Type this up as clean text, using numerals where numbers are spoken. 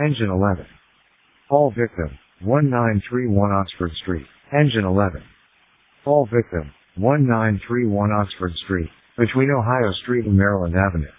Engine 11. Fall victim, 1931 Oxford Street. Engine 11. Fall victim, 1931 Oxford Street, between Ohio Street and Maryland Avenue.